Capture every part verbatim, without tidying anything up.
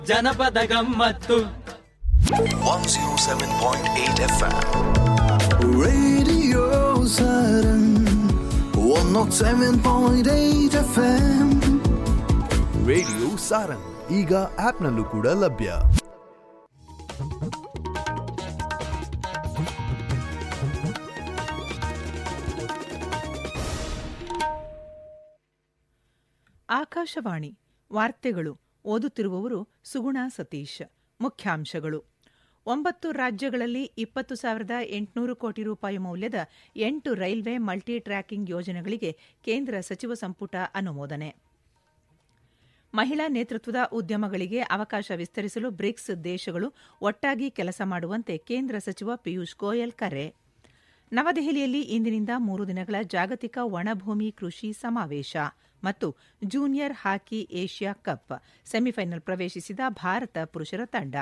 ಜನಪದ ಗಮ್ಮತ್ತು one oh seven point eight F M Radio Saturn one oh seven point eight F M radio Sarang ಈಗ ಆಪ್ನಲ್ಲೂ ಕೂಡ ಲಭ್ಯ. ಆಕಾಶವಾಣಿ ವಾರ್ತೆಗಳು ಓದುತ್ತಿರುವವರು ಸುಗುಣ ಸತೀಶ್. ಮುಖ್ಯಾಂಶಗಳು: ಒಂಬತ್ತು ರಾಜ್ಯಗಳಲ್ಲಿ ಇಪ್ಪತ್ತು ಸಾವಿರದ ಎಂಟುನೂರು ಕೋಟಿ ರೂಪಾಯಿ ಮೌಲ್ಯದ ಎಂಟು ರೈಲ್ವೆ ಮಲ್ಟಿ ಟ್ರ್ಯಾಕಿಂಗ್ ಯೋಜನೆಗಳಿಗೆ ಕೇಂದ್ರ ಸಚಿವ ಸಂಪುಟ ಅನುಮೋದನೆ. ಮಹಿಳಾ ನೇತೃತ್ವದ ಉದ್ಯಮಗಳಿಗೆ ಅವಕಾಶ ವಿಸ್ತರಿಸಲು ಬ್ರಿಕ್ಸ್ ದೇಶಗಳು ಒಟ್ಟಾಗಿ ಕೆಲಸ ಮಾಡುವಂತೆ ಕೇಂದ್ರ ಸಚಿವ ಪಿಯೂಷ್ ಗೋಯಲ್ ಕರೆ. ನವದೆಹಲಿಯಲ್ಲಿ ಇಂದಿನಿಂದ ಮೂರು ದಿನಗಳ ಜಾಗತಿಕ ಒಣಭೂಮಿ ಕೃಷಿ ಸಮಾವೇಶ ಮತ್ತು junior hockey Asia cup semifinal ಪ್ರವೇಶಿಸಿದ ಭಾರತ ಪುರುಷರ ತಂಡ.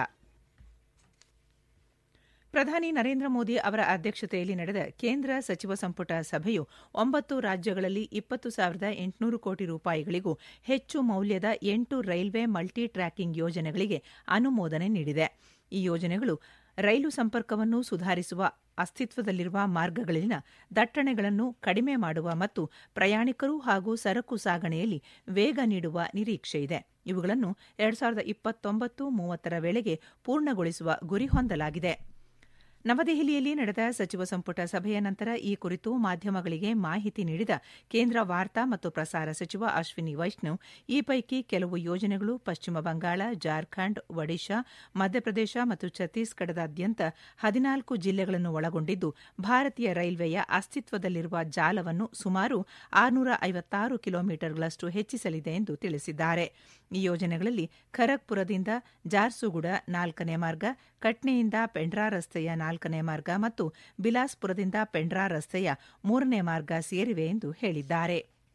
ಪ್ರಧಾನಿ ನರೇಂದ್ರ ಮೋದಿ ಅವರ ಅಧ್ಯಕ್ಷತೆಯಲ್ಲಿ ನಡೆದ ಕೇಂದ್ರ ಸಚಿವ ಸಂಪುಟ ಸಭೆಯು ಒಂಬತ್ತು ರಾಜ್ಯಗಳಲ್ಲಿ ಇಪ್ಪತ್ತು ಸಾವಿರದ ಎಂಟುನೂರು ಕೋಟಿ ರೂಪಾಯಿಗಳಿಗೂ ಹೆಚ್ಚು ಮೌಲ್ಯದ ಎಂಟು ರೈಲ್ವೆ ಮಲ್ಟಿ ಟ್ರ್ಯಾಕಿಂಗ್ ಯೋಜನೆಗಳಿಗೆ ಅನುಮೋದನೆ ನೀಡಿದೆ. ಈ ಯೋಜನೆಗಳು ರೈಲು ಸಂಪರ್ಕವನ್ನು ಸುಧಾರಿಸುವ, ಅಸ್ತಿತ್ವದಲ್ಲಿರುವ ಮಾರ್ಗಗಳಲ್ಲಿನ ದಟ್ಟಣೆಗಳನ್ನು ಕಡಿಮೆ ಮಾಡುವ ಮತ್ತು ಪ್ರಯಾಣಿಕರು ಹಾಗೂ ಸರಕು ಸಾಗಣೆಯಲ್ಲಿ ವೇಗ ನೀಡುವ ನಿರೀಕ್ಷೆಯಿದೆ. ಇವುಗಳನ್ನು ಎರಡು ಸಾವಿರದ ಇಪ್ಪತ್ತೊಂಬತ್ತು ಮೂವತ್ತರ ವೇಳೆಗೆ ಪೂರ್ಣಗೊಳಿಸುವ ಗುರಿ ಹೊಂದಲಾಗಿದೆ. ನವದೆಹಲಿಯಲ್ಲಿ ನಡೆದ ಸಚಿವ ಸಂಪುಟ ಸಭೆಯ ನಂತರ ಈ ಕುರಿತು ಮಾಧ್ಯಮಗಳಿಗೆ ಮಾಹಿತಿ ನೀಡಿದ ಕೇಂದ್ರ ವಾರ್ತಾ ಮತ್ತು ಪ್ರಸಾರ ಸಚಿವ ಅಶ್ವಿನಿ ವೈಷ್ಣವ್, ಈ ಪೈಕಿ ಕೆಲವು ಯೋಜನೆಗಳು ಪಶ್ಚಿಮ ಬಂಗಾಳ, ಜಾರ್ಖಂಡ್, ಒಡಿಶಾ, ಮಧ್ಯಪ್ರದೇಶ ಮತ್ತು ಛತ್ತೀಸ್ಗಢದಾದ್ಯಂತ ಹದಿನಾಲ್ಕು ಜಿಲ್ಲೆಗಳನ್ನು ಒಳಗೊಂಡಿದ್ದು, ಭಾರತೀಯ ರೈಲ್ವೆಯ ಅಸ್ತಿತ್ವದಲ್ಲಿರುವ ಜಾಲವನ್ನು ಸುಮಾರು ಆರುನೂರ ಐವತ್ತಾರು ಕಿಲೋಮೀಟರ್ಗಳಷ್ಟು ಹೆಚ್ಚಿಸಲಿದೆ ಎಂದು ತಿಳಿಸಿದ್ದಾರೆ. ಈ ಯೋಜನೆಗಳಲ್ಲಿ ಖರಗ್ಪುರದಿಂದ ಜಾರ್ಸುಗುಡ ನಾಲ್ಕನೇ ಮಾರ್ಗ, ಕಟ್ನಿಯಿಂದ ಪೆಂಡ್ರಾ ರಸ್ತೆಯ ನಾಲ್ಕನೇ ಮಾರ್ಗ ಮತ್ತು ಬಿಲಾಸ್ಪುರದಿಂದ ಪೆಂಡ್ರಾ ರಸ್ತೆಯ ಮೂರನೇ ಮಾರ್ಗ ಸೇರಿವೆ ಎಂದು ಹೇಳಿದ್ದಾರೆ.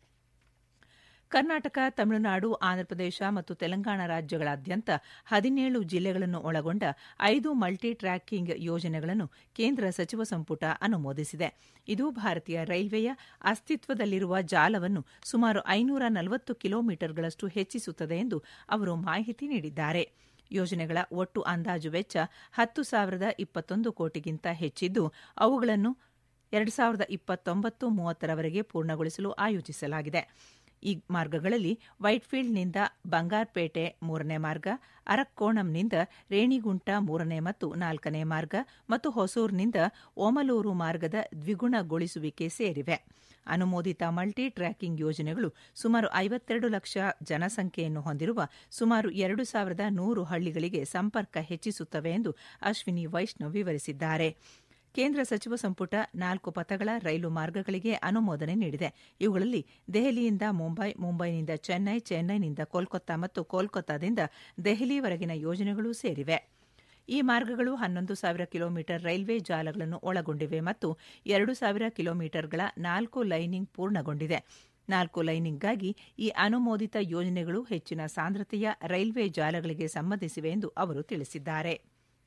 ಕರ್ನಾಟಕ, ತಮಿಳುನಾಡು, ಆಂಧ್ರಪ್ರದೇಶ ಮತ್ತು ತೆಲಂಗಾಣ ರಾಜ್ಯಗಳಾದ್ಯಂತ ಹದಿನೇಳು ಜಿಲ್ಲೆಗಳನ್ನು ಒಳಗೊಂಡ ಐದು ಮಲ್ಟಿ ಟ್ರ್ಯಾಕಿಂಗ್ ಯೋಜನೆಗಳನ್ನು ಕೇಂದ್ರ ಸಚಿವ ಸಂಪುಟ ಅನುಮೋದಿಸಿದೆ. ಇದು ಭಾರತೀಯ ರೈಲ್ವೆಯ ಅಸ್ತಿತ್ವದಲ್ಲಿರುವ ಜಾಲವನ್ನು ಸುಮಾರು ಐನೂರ ನಲವತ್ತು ಕಿಲೋಮೀಟರ್ಗಳಷ್ಟು ಹೆಚ್ಚಿಸುತ್ತದೆ ಎಂದು ಅವರು ಮಾಹಿತಿ ನೀಡಿದ್ದಾರೆ. ಯೋಜನೆಗಳ ಒಟ್ಟು ಅಂದಾಜು ವೆಚ್ಚ ಹತ್ತು ಸಾವಿರದ ಇಪ್ಪತ್ತೊಂದು ಕೋಟಿಗಿಂತ ಹೆಚ್ಚಿದ್ದು, ಅವುಗಳನ್ನು ಎರಡು ಸಾವಿರದ ಇಪ್ಪತ್ತೊಂಬತ್ತು ಮೂವತ್ತರವರೆಗೆ ಪೂರ್ಣಗೊಳಿಸಲು ಆಯೋಜಿಸಲಾಗಿದೆ. ಈ ಮಾರ್ಗಗಳಲ್ಲಿ ವೈಟ್ಫೀಲ್ಡ್ನಿಂದ ಬಂಗಾರಪೇಟೆ ಮೂರನೇ ಮಾರ್ಗ, ಅರಕ್ಕೋಣಂನಿಂದ ರೇಣಿಗುಂಟ ಮೂರನೇ ಮತ್ತು ನಾಲ್ಕನೇ ಮಾರ್ಗ ಮತ್ತು ಹೊಸೂರಿನಿಂದ ಓಮಲೂರು ಮಾರ್ಗದ ದ್ವಿಗುಣಗೊಳಿಸುವಿಕೆ ಸೇರಿವೆ. ಅನುಮೋದಿತ ಮಲ್ಟಿ ಟ್ರ್ಯಾಕಿಂಗ್ ಯೋಜನೆಗಳು ಸುಮಾರು ಐವತ್ತೆರಡು ಲಕ್ಷ ಜನಸಂಖ್ಯೆಯನ್ನು ಹೊಂದಿರುವ ಸುಮಾರು ಎರಡು ಸಾವಿರದ ನೂರು ಹಳ್ಳಿಗಳಿಗೆ ಸಂಪರ್ಕ ಹೆಚ್ಚಿಸುತ್ತವೆ ಎಂದು ಅಶ್ವಿನಿ ವೈಷ್ಣವ್ ವಿವರಿಸಿದ್ದಾರೆ. ಕೇಂದ್ರ ಸಚಿವ ಸಂಪುಟ ನಾಲ್ಕು ಪಥಗಳ ರೈಲು ಮಾರ್ಗಗಳಿಗೆ ಅನುಮೋದನೆ ನೀಡಿದೆ. ಇವುಗಳಲ್ಲಿ ದೆಹಲಿಯಿಂದ ಮುಂಬೈ, ಮುಂಬೈನಿಂದ ಚೆನ್ನೈ, ಚೆನ್ನೈನಿಂದ ಕೋಲ್ಕತ್ತಾ ಮತ್ತು ಕೋಲ್ಕತ್ತಾದಿಂದ ದೆಹಲಿವರೆಗಿನ ಯೋಜನೆಗಳೂ ಸೇರಿವೆ. ಈ ಮಾರ್ಗಗಳು ಹನ್ನೊಂದು ಸಾವಿರ ಕಿಲೋಮೀಟರ್ ರೈಲ್ವೆ ಜಾಲಗಳನ್ನು ಒಳಗೊಂಡಿವೆ ಮತ್ತು ಎರಡು ಸಾವಿರ ಕಿಲೋಮೀಟರ್ಗಳ ನಾಲ್ಕು ಲೈನಿಂಗ್ ಪೂರ್ಣಗೊಂಡಿದೆ. ನಾಲ್ಕು ಲೈನಿಂಗ್ಗಾಗಿ ಈ ಅನುಮೋದಿತ ಯೋಜನೆಗಳು ಹೆಚ್ಚಿನ ಸಾಂದ್ರತೆಯ ರೈಲ್ವೆ ಜಾಲಗಳಿಗೆ ಸಂಬಂಧಿಸಿವೆ ಎಂದು ಅವರು ತಿಳಿಸಿದ್ದಾರೆ.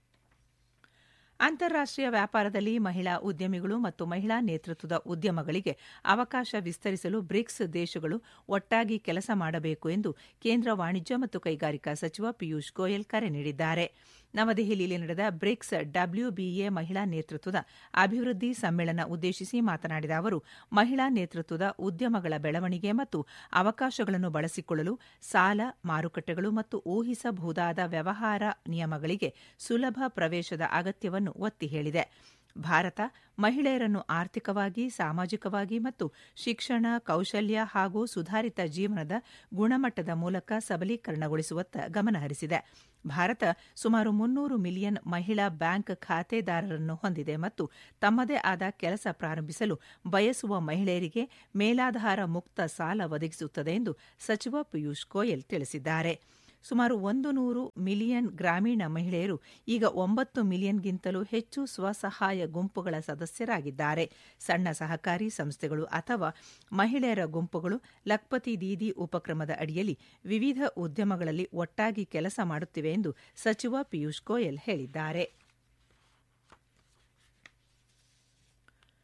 ಅಂತಾರಾಷ್ಟೀಯ ವ್ಯಾಪಾರದಲ್ಲಿ ಮಹಿಳಾ ಉದ್ಯಮಿಗಳು ಮತ್ತು ಮಹಿಳಾ ನೇತೃತ್ವದ ಉದ್ಯಮಗಳಿಗೆ ಅವಕಾಶ ವಿಸ್ತರಿಸಲು ಬ್ರಿಕ್ಸ್ ದೇಶಗಳು ಒಟ್ಟಾಗಿ ಕೆಲಸ ಮಾಡಬೇಕು ಎಂದು ಕೇಂದ್ರ ವಾಣಿಜ್ಯ ಮತ್ತು ಕೈಗಾರಿಕಾ ಸಚಿವ ಪಿಯೂಷ್ ಗೋಯಲ್ ಕರೆ ನೀಡಿದ್ದಾರೆ. ನವದೆಹಲಿಯಲ್ಲಿ ನಡೆದ ಬ್ರಿಕ್ಸ್ ಡಬ್ಲ್ಯೂಬಿಎ ಮಹಿಳಾ ನೇತೃತ್ವದ ಅಭಿವೃದ್ಧಿ ಸಮ್ಮೇಳನ ಉದ್ದೇಶಿಸಿ ಮಾತನಾಡಿದ ಅವರು, ಮಹಿಳಾ ನೇತೃತ್ವದ ಉದ್ಯಮಗಳ ಬೆಳವಣಿಗೆ ಮತ್ತು ಅವಕಾಶಗಳನ್ನು ಬಳಸಿಕೊಳ್ಳಲು ಸಾಲ, ಮಾರುಕಟ್ಟೆಗಳು ಮತ್ತು ಊಹಿಸಬಹುದಾದ ವ್ಯವಹಾರ ನಿಯಮಗಳಿಗೆ ಸುಲಭ ಪ್ರವೇಶದ ಅಗತ್ಯವನ್ನು ಒತ್ತಿ ಹೇಳಿದೆ. ಭಾರತ ಮಹಿಳೆಯರನ್ನು ಆರ್ಥಿಕವಾಗಿ, ಸಾಮಾಜಿಕವಾಗಿ ಮತ್ತು ಶಿಕ್ಷಣ, ಕೌಶಲ್ಯ ಹಾಗೂ ಸುಧಾರಿತ ಜೀವನದ ಗುಣಮಟ್ಟದ ಮೂಲಕ ಸಬಲೀಕರಣಗೊಳಿಸುವತ್ತ ಗಮನಹರಿಸಿದೆ. ಭಾರತ ಸುಮಾರು ಮುನ್ನೂರು ಮಿಲಿಯನ್ ಮಹಿಳಾ ಬ್ಯಾಂಕ್ ಖಾತೆದಾರರನ್ನು ಹೊಂದಿದೆ ಮತ್ತು ತಮ್ಮದೇ ಆದ ಕೆಲಸ ಪ್ರಾರಂಭಿಸಲು ಬಯಸುವ ಮಹಿಳೆಯರಿಗೆ ಮೇಲಾಧಾರ ಮುಕ್ತ ಸಾಲ ಒದಗಿಸುತ್ತದೆ ಎಂದು ಸಚಿವ ಪಿಯೂಷ್ ಗೋಯಲ್ ತಿಳಿಸಿದ್ದಾರೆ. ಸುಮಾರು ಒಂದು ನೂರು ಮಿಲಿಯನ್ ಗ್ರಾಮೀಣ ಮಹಿಳೆಯರು ಈಗ ಒಂಬತ್ತು ಮಿಲಿಯನ್ಗಿಂತಲೂ ಹೆಚ್ಚು ಸ್ವಸಹಾಯ ಗುಂಪುಗಳ ಸದಸ್ಯರಾಗಿದ್ದಾರೆ. ಸಣ್ಣ ಸಹಕಾರಿ ಸಂಸ್ಥೆಗಳು ಅಥವಾ ಮಹಿಳೆಯರ ಗುಂಪುಗಳು ಲಖ್ಪತಿ ದೀದಿ ಉಪಕ್ರಮದ ಅಡಿಯಲ್ಲಿ ವಿವಿಧ ಉದ್ಯಮಗಳಲ್ಲಿ ಒಟ್ಟಾಗಿ ಕೆಲಸ ಮಾಡುತ್ತಿವೆ ಎಂದು ಸಚಿವ ಪಿಯೂಷ್ ಗೋಯಲ್ ಹೇಳಿದ್ದಾರೆ.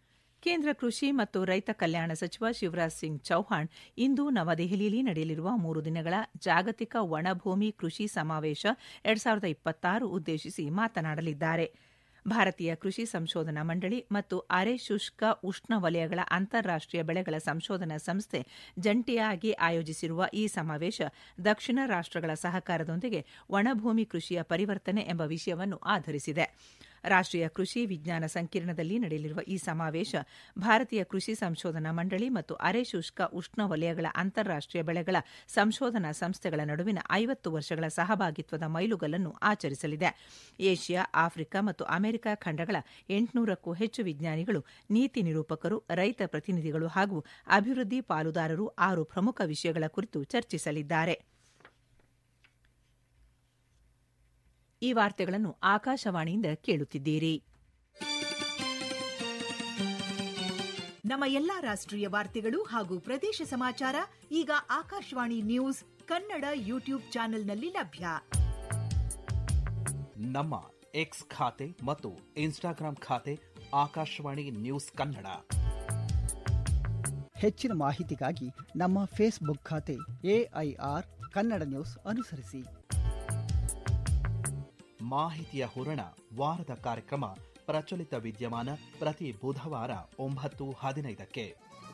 ಕೇಂದ್ರ ಕೃಷಿ ಮತ್ತು ರೈತ ಕಲ್ಯಾಣ ಸಚಿವ ಶಿವರಾಜ್ ಸಿಂಗ್ ಚೌಹಾಣ್ ಇಂದು ನವದೆಹಲಿಯಲ್ಲಿ ನಡೆಯಲಿರುವ ಮೂರು ದಿನಗಳ ಜಾಗತಿಕ ಒಣಭೂಮಿ ಕೃಷಿ ಸಮಾವೇಶ ಎರಡ್ ಸಾವಿರದ ಇಪ್ಪತ್ತಾರು ಉದ್ದೇಶಿಸಿ ಮಾತನಾಡಲಿದ್ದಾರೆ. ಭಾರತೀಯ ಕೃಷಿ ಸಂಶೋಧನಾ ಮಂಡಳಿ ಮತ್ತು ಅರೆ ಶುಷ್ಕ ಉಷ್ಣವಲಯಗಳ ಅಂತಾರಾಷ್ಟೀಯ ಬೆಳೆಗಳ ಸಂಶೋಧನಾ ಸಂಸ್ಥೆ ಜಂಟಿಯಾಗಿ ಆಯೋಜಿಸಿರುವ ಈ ಸಮಾವೇಶ ದಕ್ಷಿಣ ರಾಷ್ಟಗಳ ಸಹಕಾರದೊಂದಿಗೆ ಒಣಭೂಮಿ ಕೃಷಿಯ ಪರಿವರ್ತನೆ ಎಂಬ ವಿಷಯವನ್ನು ಆಧರಿಸಿದೆ. ರಾಷ್ಟೀಯ ಕೃಷಿ ವಿಜ್ಞಾನ ಸಂಕಿರಣದಲ್ಲಿ ನಡೆಯಲಿರುವ ಈ ಸಮಾವೇಶ ಭಾರತೀಯ ಕೃಷಿ ಸಂಶೋಧನಾ ಮಂಡಳಿ ಮತ್ತು ಅರೆ ಶುಷ್ಕ ಉಷ್ಣವಲಯಗಳ ಅಂತಾರಾಷ್ಟೀಯ ಬೆಳೆಗಳ ಸಂಶೋಧನಾ ಸಂಸ್ಥೆಗಳ ನಡುವಿನ ಐವತ್ತು ವರ್ಷಗಳ ಸಹಭಾಗಿತ್ವದ ಮೈಲುಗಲ್ಲನ್ನು ಆಚರಿಸಲಿದೆ. ಏಷ್ಯಾ, ಆಫ್ರಿಕಾ ಮತ್ತು ಅಮೆರಿಕ ಖಂಡಗಳ ಎಂಟುನೂರಕ್ಕೂ ಹೆಚ್ಚು ವಿಜ್ಞಾನಿಗಳು, ನೀತಿ ನಿರೂಪಕರು, ರೈತ ಪ್ರತಿನಿಧಿಗಳು ಹಾಗೂ ಅಭಿವೃದ್ಧಿ ಪಾಲುದಾರರು ಆರು ಪ್ರಮುಖ ವಿಷಯಗಳ ಕುರಿತು ಚರ್ಚಿಸಲಿದ್ದಾರೆ. ಈ ವಾರ್ತೆಗಳನ್ನು ಆಕಾಶವಾಣಿಯಿಂದ ಕೇಳುತ್ತಿದ್ದೀರಿ. ನಮ್ಮ ಎಲ್ಲಾ ರಾಷ್ಟ್ರೀಯ ವಾರ್ತೆಗಳು ಹಾಗೂ ಪ್ರದೇಶ ಸಮಾಚಾರ ಈಗ ಆಕಾಶವಾಣಿ ನ್ಯೂಸ್ ಕನ್ನಡ ಯೂಟ್ಯೂಬ್ ಚಾನೆಲ್ನಲ್ಲಿ ಲಭ್ಯ. ನಮ್ಮ ಎಕ್ಸ್ ಖಾತೆ ಮತ್ತು ಇನ್ಸ್ಟಾಗ್ರಾಂ ಖಾತೆ ಆಕಾಶವಾಣಿ ನ್ಯೂಸ್ ಕನ್ನಡ. ಹೆಚ್ಚಿನ ಮಾಹಿತಿಗಾಗಿ ನಮ್ಮ ಫೇಸ್ಬುಕ್ ಖಾತೆ ಎಐಆರ್ ಕನ್ನಡ ನ್ಯೂಸ್ ಅನುಸರಿಸಿ. ಮಾಹಿತಿಯ ಹೂರಣ ವಾರದ ಕಾರ್ಯಕ್ರಮ ಪ್ರಚಲಿತ ವಿದ್ಯಮಾನ ಪ್ರತಿ ಬುಧವಾರ ಒಂಬತ್ತು ಹದಿನೈದಕ್ಕೆ.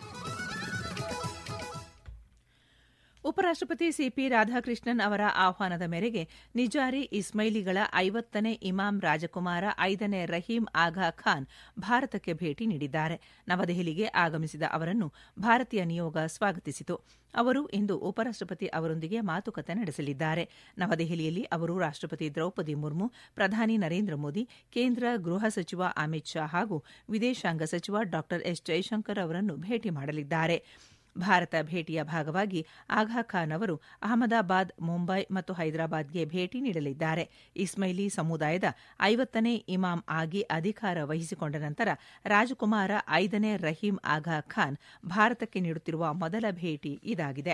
ಉಪರಾಷ್ಟಪತಿ ಸಿಪಿ ರಾಧಾಕೃಷ್ಣನ್ ಅವರ ಆಹ್ವಾನದ ಮೇರೆಗೆ ನಿಜಾರಿ ಇಸ್ಮೈಲಿಗಳ ಐವತ್ತನೇ ಇಮಾಮ್ ರಾಜಕುಮಾರ ಐದನೇ ರಹೀಂ ಆಗಾ ಖಾನ್ ಭಾರತಕ್ಕೆ ಭೇಟಿ ನೀಡಿದ್ದಾರೆ. ನವದೆಹಲಿಗೆ ಆಗಮಿಸಿದ ಅವರನ್ನು ಭಾರತೀಯ ನಿಯೋಗ ಸ್ವಾಗತಿಸಿತು. ಅವರು ಇಂದು ಉಪರಾಷ್ಟಪತಿ ಅವರೊಂದಿಗೆ ಮಾತುಕತೆ ನಡೆಸಲಿದ್ದಾರೆ. ನವದೆಹಲಿಯಲ್ಲಿ ಅವರು ರಾಷ್ಟಪತಿ ದ್ರೌಪದಿ ಮುರ್ಮು, ಪ್ರಧಾನಿ ನರೇಂದ್ರ ಮೋದಿ, ಕೇಂದ್ರ ಗೃಹ ಸಚಿವ ಅಮಿತ್ ಶಾ ಹಾಗೂ ವಿದೇಶಾಂಗ ಸಚಿವ ಡಾ ಎಸ್ ಜೈಶಂಕರ್ ಅವರನ್ನು ಭೇಟಿ ಮಾಡಲಿದ್ದಾರೆ. ಭಾರತ ಭೇಟಿಯ ಭಾಗವಾಗಿ ಆಗಾ ಖಾನ್ ಅವರು ಅಹಮದಾಬಾದ್, ಮುಂಬೈ ಮತ್ತು ಹೈದರಾಬಾದ್ಗೆ ಭೇಟಿ ನೀಡಲಿದ್ದಾರೆ. ಇಸ್ಮೈಲಿ ಸಮುದಾಯದ ಐವತ್ತನೇ ಇಮಾಮ್ ಆಗಿ ಅಧಿಕಾರ ವಹಿಸಿಕೊಂಡ ನಂತರ ರಾಜಕುಮಾರ ಐದನೇ ರಹೀಂ ಆಗಾ ಖಾನ್ ಭಾರತಕ್ಕೆ ನೀಡುತ್ತಿರುವ ಮೊದಲ ಭೇಟಿ ಇದಾಗಿದೆ.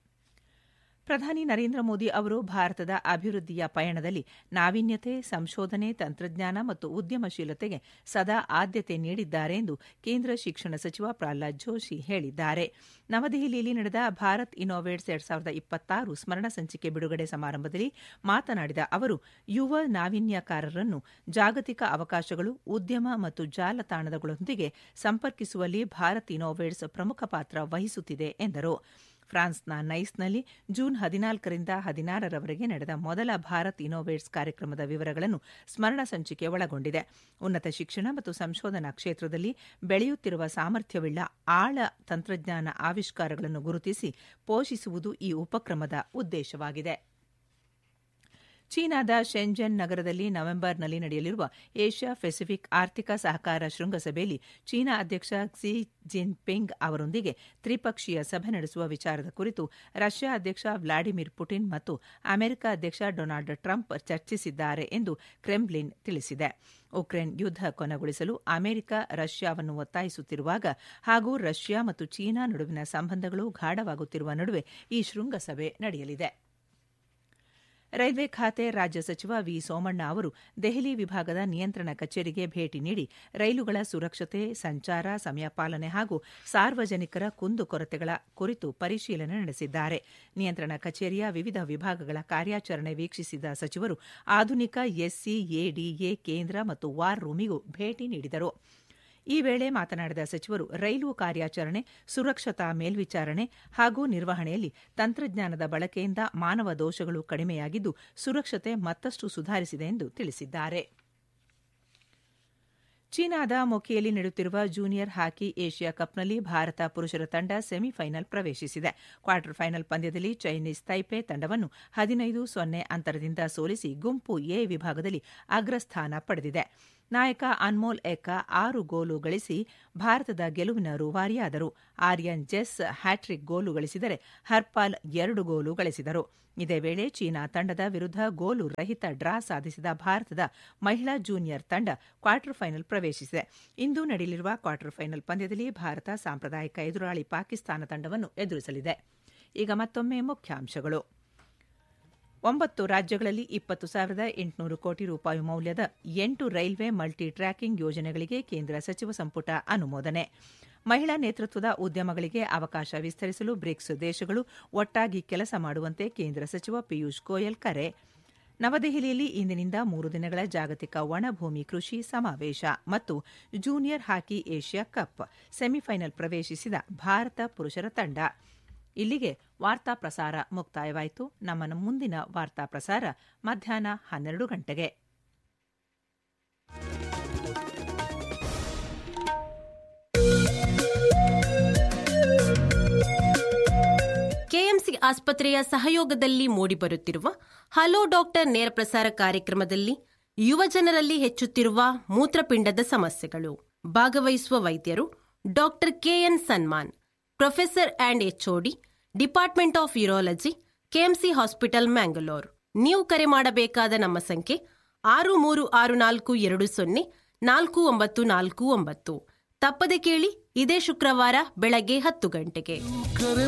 ಪ್ರಧಾನಿ ನರೇಂದ್ರ ಮೋದಿ ಅವರು ಭಾರತದ ಅಭಿವೃದ್ಧಿಯ ಪಯಣದಲ್ಲಿ ನಾವೀನ್ಯತೆ, ಸಂಶೋಧನೆ, ತಂತ್ರಜ್ಞಾನ ಮತ್ತು ಉದ್ಯಮಶೀಲತೆಗೆ ಸದಾ ಆದ್ಯತೆ ನೀಡಿದ್ದಾರೆ ಎಂದು ಕೇಂದ್ರ ಶಿಕ್ಷಣ ಸಚಿವ ಪ್ರಹ್ಲಾದ್ ಜೋಶಿ ಹೇಳಿದ್ದಾರೆ. ನವದೆಹಲಿಯಲ್ಲಿ ನಡೆದ ಭಾರತ್ ಇನ್ನೋವೇಟ್ಸ್ ಎರಡ್ ಸಾವಿರದ ಇಪ್ಪತ್ತಾರು ಸ್ಮರಣ ಸಂಚಿಕೆ ಬಿಡುಗಡೆ ಸಮಾರಂಭದಲ್ಲಿ ಮಾತನಾಡಿದ ಅವರು, ಯುವ ನಾವೀನ್ಯಕಾರರನ್ನು ಜಾಗತಿಕ ಅವಕಾಶಗಳು, ಉದ್ಯಮ ಮತ್ತು ಜಾಲತಾಣಗಳೊಂದಿಗೆ ಸಂಪರ್ಕಿಸುವಲ್ಲಿ ಭಾರತ್ ಇನ್ನೋವೇಟ್ಸ್ ಪ್ರಮುಖ ಪಾತ್ರ ವಹಿಸುತ್ತಿದೆ ಎಂದರು. ಫ್ರಾನ್ಸ್ನ ನೈಸ್ನಲ್ಲಿ ಜೂನ್ ಹದಿನಾಲ್ಕರಿಂದ ಹದಿನಾರರವರೆಗೆ ನಡೆದ ಮೊದಲ ಭಾರತ್ ಇನ್ನೋವೇಟ್ಸ್ ಕಾರ್ಯಕ್ರಮದ ವಿವರಗಳನ್ನು ಸ್ಮರಣ ಸಂಚಿಕೆ ಒಳಗೊಂಡಿದೆ. ಉನ್ನತ ಶಿಕ್ಷಣ ಮತ್ತು ಸಂಶೋಧನಾ ಕ್ಷೇತ್ರದಲ್ಲಿ ಬೆಳೆಯುತ್ತಿರುವ ಸಾಮರ್ಥ್ಯವುಳ್ಳ ಆಳ ತಂತ್ರಜ್ಞಾನ ಆವಿಷ್ಕಾರಗಳನ್ನು ಗುರುತಿಸಿ ಪೋಷಿಸುವುದು ಈ ಉಪಕ್ರಮದ ಉದ್ದೇಶವಾಗಿದೆ. ಚೀನಾದ ಶೆಂಜೆನ್ ನಗರದಲ್ಲಿ ನವೆಂಬರ್ನಲ್ಲಿ ನಡೆಯಲಿರುವ ಏಷ್ಯಾ ಪೆಸಿಫಿಕ್ ಆರ್ಥಿಕ ಸಹಕಾರ ಶೃಂಗಸಭೆಯಲ್ಲಿ ಚೀನಾ ಅಧ್ಯಕ್ಷ ಕ್ಸಿ ಜಿನ್ಪಿಂಗ್ ಅವರೊಂದಿಗೆ ತ್ರಿಪಕ್ಷೀಯ ಸಭೆ ನಡೆಸುವ ವಿಚಾರದ ಕುರಿತು ರಷ್ಯಾ ಅಧ್ಯಕ್ಷ ವ್ಲಾಡಿಮಿರ್ ಪುಟಿನ್ ಮತ್ತು ಅಮೆರಿಕ ಅಧ್ಯಕ್ಷ ಡೊನಾಲ್ಡ್ ಟ್ರಂಪ್ ಚರ್ಚಿಸಿದ್ದಾರೆ ಎಂದು ಕ್ರೆಮ್ಲಿನ್ ತಿಳಿಸಿದೆ. ಉಕ್ರೇನ್ ಯುದ್ಧ ಕೊನೆಗೊಳಿಸಲು ಅಮೆರಿಕ ರಷ್ಯಾವನ್ನು ಒತ್ತಾಯಿಸುತ್ತಿರುವಾಗ ಹಾಗೂ ರಷ್ಯಾ ಮತ್ತು ಚೀನಾ ನಡುವಿನ ಸಂಬಂಧಗಳು ಗಾಢವಾಗುತ್ತಿರುವ ನಡುವೆ ಈ ಶೃಂಗಸಭೆ ನಡೆಯಲಿದೆ. ರೈಲ್ವೆ ಖಾತೆ ರಾಜ್ಯ ಸಚಿವ ವಿ ಸೋಮಣ್ಣ ಅವರು ದೆಹಲಿ ವಿಭಾಗದ ನಿಯಂತ್ರಣ ಕಚೇರಿಗೆ ಭೇಟಿ ನೀಡಿ ರೈಲುಗಳ ಸುರಕ್ಷತೆ, ಸಂಚಾರ, ಸಮಯ ಪಾಲನೆ ಹಾಗೂ ಸಾರ್ವಜನಿಕರ ಕುಂದುಕೊರತೆಗಳ ಕುರಿತು ಪರಿಶೀಲನೆ ನಡೆಸಿದ್ದಾರೆ. ನಿಯಂತ್ರಣ ಕಚೇರಿಯ ವಿವಿಧ ವಿಭಾಗಗಳ ಕಾರ್ಯಾಚರಣೆ ವೀಕ್ಷಿಸಿದ ಸಚಿವರು ಆಧುನಿಕ ಎಸ್ಸಿಎಡಿಎ ಕೇಂದ್ರ ಮತ್ತು ವಾರ್ ರೂಮಿಗೂ ಭೇಟಿ ನೀಡಿದರು. ಈ ವೇಳೆ ಮಾತನಾಡಿದ ಸಚಿವರು ರೈಲು ಕಾರ್ಯಾಚರಣೆ, ಸುರಕ್ಷತಾ ಮೇಲ್ವಿಚಾರಣೆ ಹಾಗೂ ನಿರ್ವಹಣೆಯಲ್ಲಿ ತಂತ್ರಜ್ಞಾನದ ಬಳಕೆಯಿಂದ ಮಾನವ ದೋಷಗಳು ಕಡಿಮೆಯಾಗಿದ್ದು ಸುರಕ್ಷತೆ ಮತ್ತಷ್ಟು ಸುಧಾರಿಸಿದೆ ಎಂದು ತಿಳಿಸಿದ್ದಾರೆ. ಚೀನಾದ ಮೊಕಿಯಲ್ಲಿ ನಡೆಯುತ್ತಿರುವ ಜೂನಿಯರ್ ಹಾಕಿ ಏಷ್ಯಾ ಕಪ್ನಲ್ಲಿ ಭಾರತ ಪುರುಷರ ತಂಡ ಸೆಮಿಫೈನಲ್ ಪ್ರವೇಶಿಸಿದೆ. ಕ್ವಾರ್ಟರ್ ಫೈನಲ್ ಪಂದ್ಯದಲ್ಲಿ ಚೈನೀಸ್ ತೈಪೆ ತಂಡವನ್ನು ಹದಿನೈದು ಸೊನ್ನೆ ಅಂತರದಿಂದ ಸೋಲಿಸಿ ಗುಂಪು ಎ ವಿಭಾಗದಲ್ಲಿ ಅಗ್ರಸ್ಥಾನ ಪಡೆದಿದೆ. ನಾಯಕ ಅನ್ಮೋಲ್ ಎಕ್ಕಾ ಆರು ಗೋಲು ಗಳಿಸಿ ಭಾರತದ ಗೆಲುವಿನ ರೂವಾರಿಯಾದರು. ಆರ್ಯನ್ ಜೆಸ್ ಹ್ಯಾಟ್ರಿಕ್ ಗೋಲು ಗಳಿಸಿದರೆ ಹರ್ಪಾಲ್ ಎರಡು ಗೋಲು ಗಳಿಸಿದರು. ಇದೇ ವೇಳೆ ಚೀನಾ ತಂಡದ ವಿರುದ್ಧ ಗೋಲು ರಹಿತ ಡ್ರಾ ಸಾಧಿಸಿದ ಭಾರತದ ಮಹಿಳಾ ಜೂನಿಯರ್ ತಂಡ ಕ್ವಾರ್ಟರ್ ಫೈನಲ್ ಪ್ರವೇಶಿಸಿದೆ. ಇಂದು ನಡೆಯಲಿರುವ ಕ್ವಾರ್ಟರ್ ಫೈನಲ್ ಪಂದ್ಯದಲ್ಲಿ ಭಾರತ ಸಾಂಪ್ರದಾಯಿಕ ಎದುರಾಳಿ ಪಾಕಿಸ್ತಾನ ತಂಡವನ್ನು ಎದುರಿಸಲಿದೆ. ಈಗ ಮತ್ತೊಮ್ಮೆ ಮುಖ್ಯಾಂಶಗಳು. ಒಂಬತ್ತು ರಾಜ್ಯಗಳಲ್ಲಿ ಇಪ್ಪತ್ತು ಸಾವಿರದ ಎಂಟುನೂರು ಕೋಟಿ ರೂಪಾಯಿ ಮೌಲ್ಯದ ಎಂಟು ರೈಲ್ವೆ ಮಲ್ಟಿ ಟ್ರ್ಯಾಕಿಂಗ್ ಯೋಜನೆಗಳಿಗೆ ಕೇಂದ್ರ ಸಚಿವ ಸಂಪುಟ ಅನುಮೋದನೆ. ಮಹಿಳಾ ನೇತೃತ್ವದ ಉದ್ಯಮಗಳಿಗೆ ಅವಕಾಶ ವಿಸ್ತರಿಸಲು ಬ್ರಿಕ್ಸ್ ದೇಶಗಳು ಒಟ್ಟಾಗಿ ಕೆಲಸ ಮಾಡುವಂತೆ ಕೇಂದ್ರ ಸಚಿವ ಪಿಯೂಷ್ ಗೋಯಲ್ ಕರೆ. ನವದೆಹಲಿಯಲ್ಲಿ ಇಂದಿನಿಂದ ಮೂರು ದಿನಗಳ ಜಾಗತಿಕ ಒಣಭೂಮಿ ಕೃಷಿ ಸಮಾವೇಶ ಮತ್ತು junior hockey Asia cup semifinal ಪ್ರವೇಶಿಸಿದ ಭಾರತ ಪುರುಷರ ತಂಡ. ಇಲ್ಲಿಗೆ ವಾರ್ತಾ ಪ್ರಸಾರ ಮುಕ್ತಾಯವಾಯಿತು. ನಮ್ಮ ಮುಂದಿನ ವಾರ್ತಾ ಪ್ರಸಾರ ಮಧ್ಯಾಹ್ನ ಹನ್ನೆರಡು ಗಂಟೆಗೆ. ಕೆಎಂಸಿ ಆಸ್ಪತ್ರೆಯ ಸಹಯೋಗದಲ್ಲಿ ಮೂಡಿಬರುತ್ತಿರುವ ಹಲೋ ಡಾಕ್ಟರ್ ನೇರ ಪ್ರಸಾರ ಕಾರ್ಯಕ್ರಮದಲ್ಲಿ ಯುವ ಜನರಲ್ಲಿ ಹೆಚ್ಚುತ್ತಿರುವ ಮೂತ್ರಪಿಂಡದ ಸಮಸ್ಯೆಗಳು. ಭಾಗವಹಿಸುವ ವೈದ್ಯರು doctor K N Samman, professor and HOD, department of urology, KMC hospital, Mangalore. ನೀವು ಕರೆ ಮಾಡಬೇಕಾದ ನಮ್ಮ ಸಂಖ್ಯೆ ಆರು ಮೂರು ಆರು ನಾಲ್ಕು ಎರಡು ಸೊನ್ನೆ ನಾಲ್ಕು ಒಂಬತ್ತು ನಾಲ್ಕು ಒಂಬತ್ತು. ತಪ್ಪದೆ ಕೇಳಿ, ಇದೇ ಶುಕ್ರವಾರ ಬೆಳಗ್ಗೆ ಹತ್ತು ಗಂಟೆಗೆ.